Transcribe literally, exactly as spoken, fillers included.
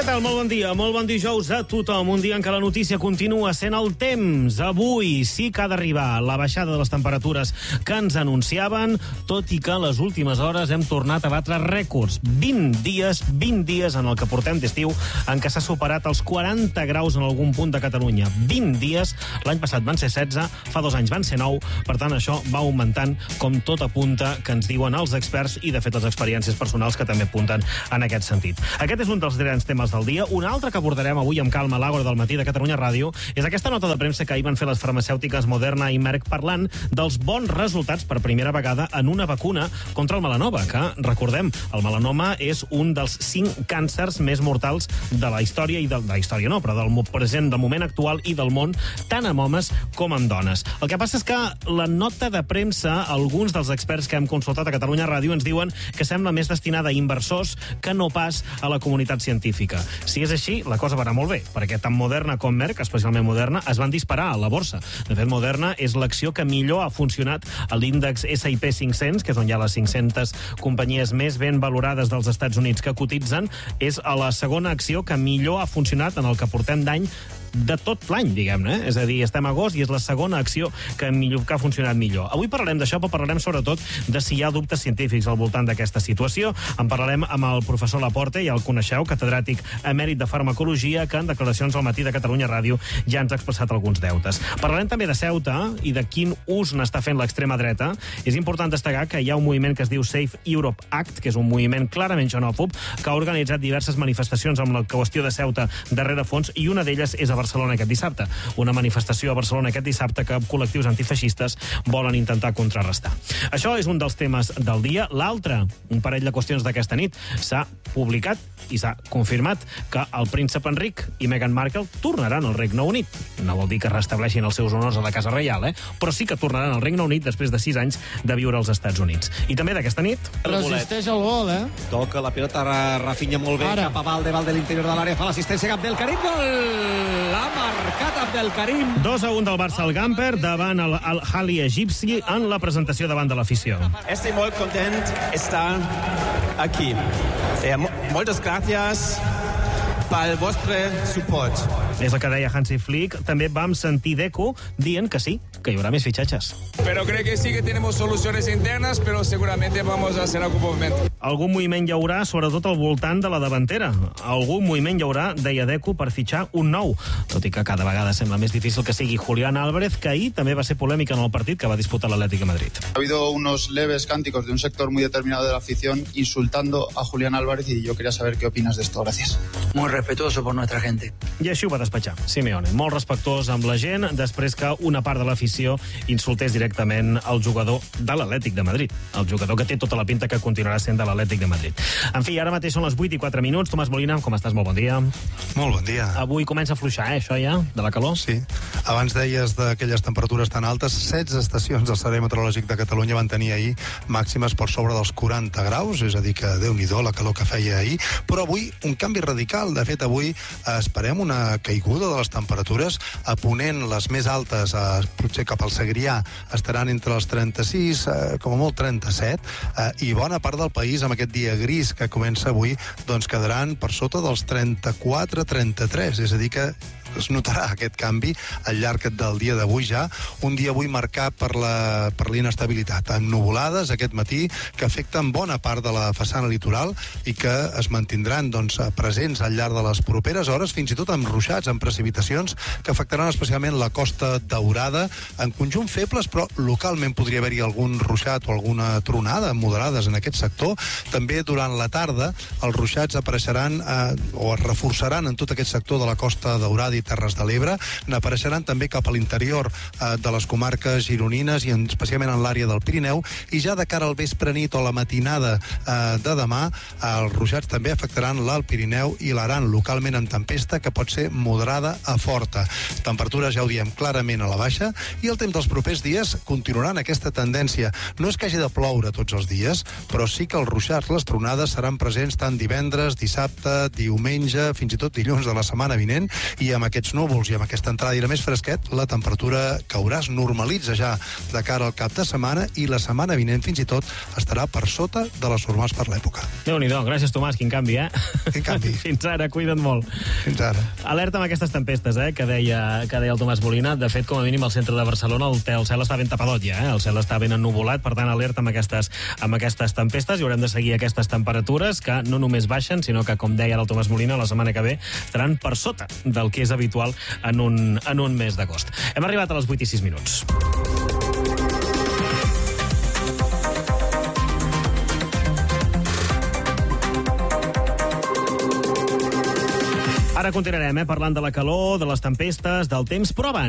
tal? Molt bon dia, molt bon dijous a tothom. Un dia en què la notícia continua sent el temps. Avui sí que ha d'arribar la baixada de les temperatures que ens anunciaven, tot i que a les últimes hores hem tornat a batre rècords. vint dies, vint dies en el que portem d'estiu en què s'ha superat els quaranta graus en algun punt de Catalunya. vint dies, l'any passat van ser setze, fa dos anys van ser nou, per tant això va augmentant com tot apunta que ens diuen els experts i de fet les experiències personals que també apunten en aquest sentit. Aquest és un dels grans temes del dia. Un altre que abordarem avui amb calma a l'Àgora del matí de Catalunya Ràdio és aquesta nota de premsa que ahir van fer les farmacèutiques Moderna i Merck parlant dels bons resultats per primera vegada en una vacuna contra el melanoma, que, recordem, el melanoma és un dels cinc càncers més mortals de la història, i de, de la història no, però del present, del moment actual i del món, tant amb homes com amb dones. El que passa és que la nota de premsa, alguns dels experts que hem consultat a Catalunya Ràdio ens diuen que sembla més destinada a inversors que no pas a la comunitat científica. Si és així, la cosa va anar molt bé, perquè tant Moderna com Merck, especialment Moderna, es van disparar a la borsa. De fet, Moderna és l'acció que millor ha funcionat a l'índex esse i pe cinc-cents, que és on hi ha les cinc-centes companyies més ben valorades dels Estats Units que cotitzen. És a la segona acció que millor ha funcionat en el que portem d'any de tot l'any, diguem-ne. És a dir, estem a agost i és la segona acció que, millor, que ha funcionat millor. Avui parlarem d'això, però parlarem sobretot de si hi ha dubtes científics al voltant d'aquesta situació. En parlarem amb el professor Laporte, ja el coneixeu, catedràtic emèrit de farmacologia, que en declaracions al matí de Catalunya Ràdio ja ens ha expressat alguns deutes. Parlarem també de Ceuta i de quin ús n'està fent l'extrema dreta. És important destacar que hi ha un moviment que es diu Safe Europe Act, que és un moviment clarament xenòfob, que ha organitzat diverses manifestacions amb la qüestió de Ceuta darrere fons, i una d'elles és a Barcelona aquest dissabte. Una manifestació a Barcelona aquest dissabte que col·lectius antifeixistes volen intentar contrarrestar. Això és un dels temes del dia. L'altre, un parell de qüestions d'aquesta nit, s'ha publicat i s'ha confirmat que el príncep Enric i Meghan Markle tornaran al Regne Unit. No vol dir que restableixin els seus honors a la Casa Reial, eh? Però sí que tornaran al Regne Unit després de sis anys de viure als Estats Units. I també d'aquesta nit... Resisteix el gol, eh? Toca la pilota, Rafinha molt bé, Ara. cap a Valde, Valde a l'interior de l'àrea, fa l'assistència Abdelkarim, gol! Ha marcat Abdelkarim. dos a un del Barça al Gamper davant el Al-Ahly egipci en la presentació davant de l'afició. Estic molt content d'estar aquí. Eh, moltes gràcies pel vostre suport. És el que deia Hansi Flick. També vam sentir Deco dient que sí, que hi haurà més fitxatges. Pero creo que sí que tenemos soluciones internas, pero seguramente vamos a hacer algún movimiento. Algun moviment hi haurà, sobretot al voltant de la davantera. Algun moviment hi haurà, deia Deco, per fitxar un nou. Tot i que cada vegada sembla més difícil que sigui Julián Álvarez, que ahir també va ser polèmica en el partit que va disputar l'Atlètic de Madrid. Ha habido unos leves cánticos de un sector muy determinado de la afición insultando a Julián Álvarez y yo quería saber qué opinas de esto. Gracias. Muy respetuoso por nuestra gente. I així ho va despatxar Simeone, molt respectuós amb la gent, després que una part de l'afició insultés directament el jugador de l'Atlètic de Madrid, el jugador que té tota la pinta que continuarà sent de l'Atlètic de Madrid. En fi, ara mateix són les vuit i quatre minuts. Tomàs Molina, com estàs? Molt bon dia. Molt bon dia. Avui comença a fluixar, eh, això ja, de la calor? Sí. Abans deies d'aquelles temperatures tan altes, setze estacions del Servei Meteorològic de Catalunya van tenir ahir màximes per sobre dels quaranta graus, és a dir que Déu-n'hi-do la calor que feia ahir, però avui un canvi radical. De fet, avui esperem una caiguda de les temperatures. A Ponent, les més altes, eh, potser cap al Segrià, estaran entre els trenta-sis, eh, com a molt trenta-set, eh, i bona part del país, amb aquest dia gris que comença avui, doncs quedaran per sota dels trenta-quatre trenta-tres, és a dir que es notarà aquest canvi al llarg del dia d'avui ja, un dia avui marcat per la per l'inestabilitat, amb nuvolades aquest matí que afecten bona part de la façana litoral i que es mantindran doncs, presents al llarg de les properes hores, fins i tot amb ruixats, amb precipitacions que afectaran especialment la Costa Daurada, en conjunt febles, però localment podria haver-hi algun ruixat o alguna tronada moderades en aquest sector. També durant la tarda els ruixats apareixeran eh, o es reforçaran en tot aquest sector de la Costa Daurada i Terres de l'Ebre, n'apareixeran també cap a l'interior eh, de les comarques gironines i en, especialment en l'àrea del Pirineu, i ja de cara al vespre nit o la matinada eh, de demà, eh, els ruixats també afectaran l'Alt Pirineu i l'Aran, localment amb tempesta que pot ser moderada a forta. Temperatures, ja ho diem, clarament a la baixa, i el temps dels propers dies continuaran aquesta tendència. No és que hagi de ploure tots els dies, però sí que els ruixats, les tronades seran presents tant divendres, dissabte, diumenge, fins i tot dilluns de la setmana vinent, i amb aquests núvols i amb aquesta entrada i més fresquet, la temperatura caurà, es normalitza ja de cara al cap de setmana i la setmana vinent fins i tot estarà per sota de les normals per l'època. Déu-n'hi-do, gràcies Tomàs, quin canvi, eh? Quin canvi. Fins ara, cuida't molt. Fins ara. Alerta amb aquestes tempestes, eh, que deia, que deia el Tomàs Molina. De fet, com a mínim al centre de Barcelona el, el cel està ben tapadot ja, eh? El cel està ben ennuvolat, per tant, alerta amb aquestes, amb aquestes tempestes i haurem de seguir aquestes temperatures que no només baixen, sinó que, com deia el Tomàs Molina, la setmana que ve estaran per sota del que és habitual en un, en un mes d'agost. Hem arribat a les vuit i sis minuts. Ara continuarem, eh, parlant de la calor, de les tempestes, del temps, però abans